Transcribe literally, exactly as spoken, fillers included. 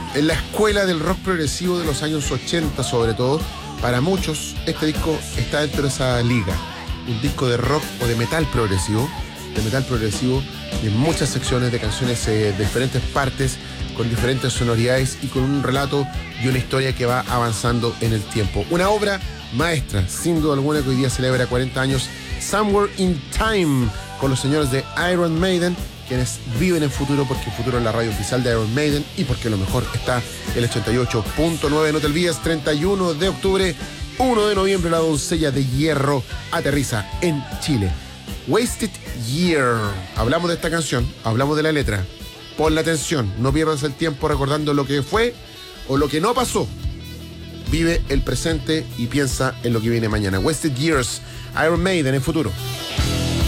en la escuela del rock progresivo de los años ochenta, sobre todo. Para muchos, este disco está dentro de esa liga. Un disco de rock o de metal progresivo, de metal progresivo, de muchas secciones de canciones eh, de diferentes partes, con diferentes sonoridades y con un relato y una historia que va avanzando en el tiempo. Una obra maestra, sin duda alguna, que hoy día celebra cuarenta años, Somewhere in Time, con los señores de Iron Maiden, quienes viven en futuro, porque el futuro es la radio oficial de Iron Maiden y porque lo mejor está el ochenta y ocho punto nueve. No te olvides, treinta y uno de octubre, uno de noviembre, la doncella de hierro aterriza en Chile. Wasted Year. Hablamos de esta canción, hablamos de la letra. Ponle atención, no pierdas el tiempo recordando lo que fue o lo que no pasó. Vive el presente y piensa en lo que viene mañana. Wasted Years, Iron Maiden en futuro.